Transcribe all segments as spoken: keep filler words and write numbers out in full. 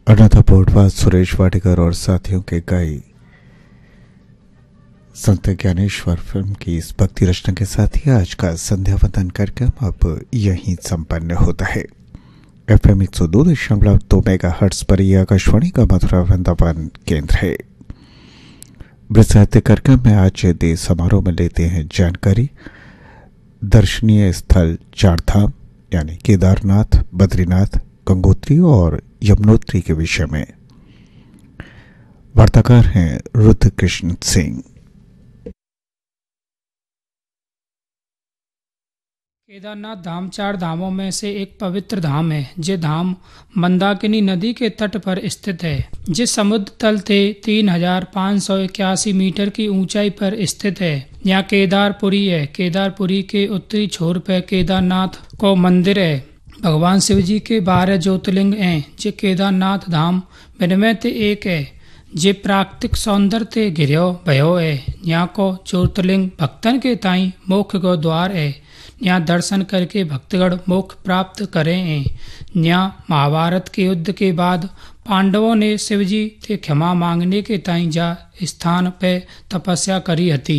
अनथा पोटवाद सुरेश वाटिकर और साथियों के गाई संत ज्ञानेश्वर फिल्म की इस भक्ति रचना के साथ ही आज का संध्या वंदन कार्यक्रम अब यहीं संपन्न होता है। एफ एम एक सौ दो दशमलव दो मेगा हर्ट्ज पर यह आकाशवाणी का मथुरा वृंदावन केंद्र है। साहित्य कार्यक्रम में आज देश समारोह में लेते हैं जानकारी दर्शनीय स्थल चार धाम यानी केदारनाथ, बद्रीनाथ, गंगोत्री और यमुनोत्री के विषय में। वार्ताकार हैं रुद्र कृष्ण सिंह। केदारनाथ धाम चार धामों में से एक पवित्र धाम है। जे धाम मंदाकिनी नदी के तट पर स्थित है। जे समुद्र तल से तीन हजार पाँच सौ इक्यासी मीटर की ऊंचाई पर स्थित है। यहाँ केदारपुरी है। केदारपुरी के उत्तरी छोर पर केदारनाथ को मंदिर है। भगवान शिव जी के बारह ज्योतिर्लिंग हैं। जे केदारनाथ धाम विनमय ते एक है। जे प्राकृतिक सौंदर्य ते घिरियो भयो है। यहाँ को ज्योतिर्लिंग भक्तन के ताई मोक्ष को द्वार है। यहाँ दर्शन करके भक्तगण मोक्ष प्राप्त करें हैं। यहाँ महाभारत के युद्ध के बाद पांडवों ने शिवजी से क्षमा मांगने के ताई जा स्थान पे तपस्या करी हती।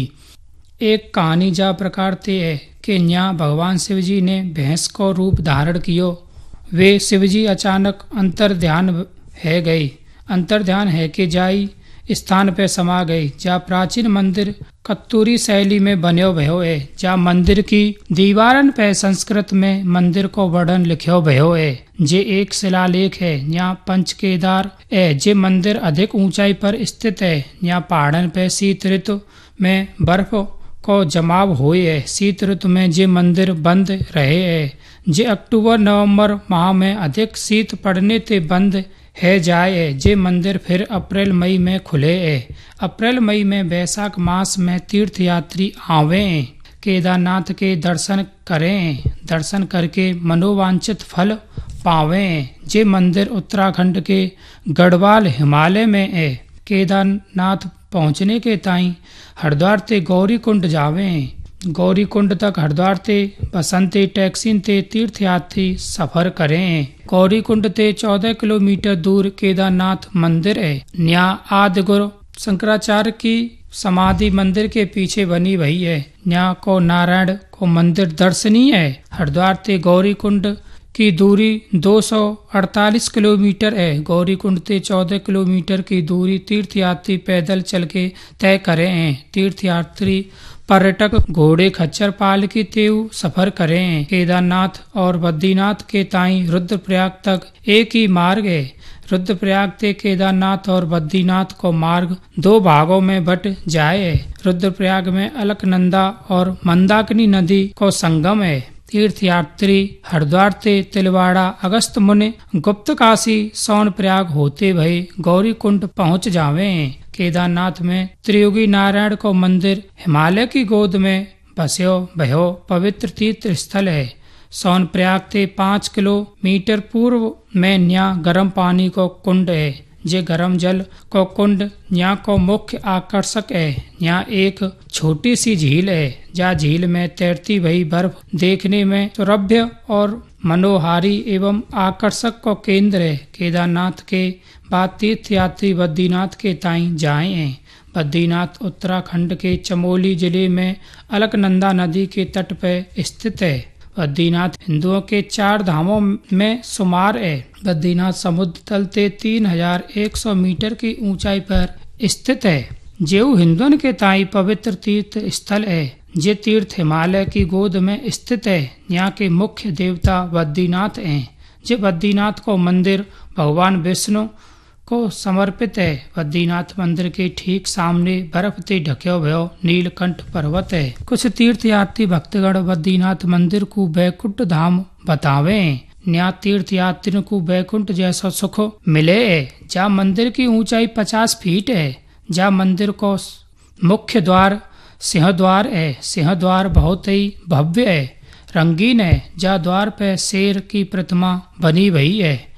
एक कहानी जा प्रकार ते है कि यहाँ भगवान शिवजी ने भैंस को रूप धारण कियो। वे शिवजी अचानक अंतर ध्यान है गई अंतर ध्यान है कि जाई स्थान पे समा गई। जा प्राचीन मंदिर कत्तूरी शैली में बन्यो भयो है। जा मंदिर की दीवारन पे संस्कृत में मंदिर को वर्णन लिखियो भयो है। जे एक शिलालेख है। यहाँ पंच केदार है। जे मंदिर अधिक ऊंचाई पर स्थित है। यहाँ पहाड़न पे शीत ऋतु में बर्फ को जमाव हुए है। शीत ऋतु में जे मंदिर बंद रहे है। जे अक्टूबर नवंबर माह में अधिक शीत पड़ने ते बंद है जाए है। जे मंदिर फिर अप्रैल मई में खुले है। अप्रैल मई में वैशाख मास में तीर्थ यात्री आवे हैं। केदारनाथ के दर्शन करें। दर्शन करके मनोवांछित फल पावे हैं। जे मंदिर उत्तराखंड के गढ़वाल हिमालय में है। केदारनाथ पहुँचने के ताई हरिद्वार ते गौरी कुंड जावे हैं। गौरी कुंड तक हरिद्वार ते बसंती टैक्सी ते तीर्थ यात्री सफर करें। गौरी कुंड ते चौदह किलोमीटर दूर केदारनाथ मंदिर है। यहाँ आदि गुरु शंकराचार्य की समाधि मंदिर के पीछे बनी हुई है। यहाँ को नारायण को मंदिर दर्शनीय है। हरिद्वार ते गौरी कुंड की दूरी दो सौ अड़तालीस किलोमीटर है। गौरी कुंड से चौदह किलोमीटर की दूरी तीर्थ यात्री पैदल चल के तय करे हैं। तीर्थ यात्री पर्यटक घोड़े खच्चर पाल की तेव सफर करें। केदारनाथ और बद्रीनाथ के ताई रुद्रप्रयाग तक एक ही मार्ग है। रुद्रप्रयाग से केदारनाथ और बद्रीनाथ को मार्ग दो भागों में बट जाए। रुद्रप्रयाग में अलकनंदा और मंदाकिनी नदी को संगम है। तीर्थ यात्री हरिद्वार से तिलवाड़ा अगस्त मुनि गुप्त काशी सोनप्रयाग होते भई गौरी कुंड पहुँच जावे। केदारनाथ में त्रियुगी नारायण को मंदिर हिमालय की गोद में बस्यो भयो पवित्र तीर्थ स्थल है। सोनप्रयाग से पाँच किलोमीटर पूर्व में यहाँ गर्म पानी को कुंड है। जे गर्म जल को कुंड यहाँ को मुख्य आकर्षक है। यहाँ एक छोटी सी झील है। जहाँ झील में तैरती हुई बर्फ देखने में सुरभ्य और मनोहारी एवं आकर्षक को केंद्र है। केदारनाथ के बाद तीर्थ यात्री बद्रीनाथ के ताई जाए हैं। बद्रीनाथ उत्तराखंड के चमोली जिले में अलकनंदा नदी के तट पर स्थित है। बद्रीनाथ हिंदुओं के चार धामों में शुमार है। बद्रीनाथ समुद्र तल से तीन हजार एक सौ मीटर की ऊंचाई पर स्थित है। जेऊ हिंदुओं के ताई पवित्र तीर्थ स्थल है। जे तीर्थ हिमालय की गोद में स्थित है। यहाँ के मुख्य देवता बद्रीनाथ हैं। जे बद्रीनाथ को मंदिर भगवान विष्णु को समर्पित है। बद्रीनाथ मंदिर के ठीक सामने बर्फ से ढक्यो भयो नीलकंठ पर्वत है। कुछ तीर्थ यात्री भक्तगण बद्रीनाथ मंदिर को बैकुंठ धाम बतावे। यहाँ तीर्थ यात्रियों को बैकुंठ जैसा सुख मिले है। जहाँ मंदिर की ऊंचाई पचास फीट है। जहाँ मंदिर को मुख्य द्वार सिंह द्वार है। सिंह द्वार बहुत ही भव्य है, रंगीन है। जहाँ द्वार पे शेर की प्रतिमा बनी हुई है।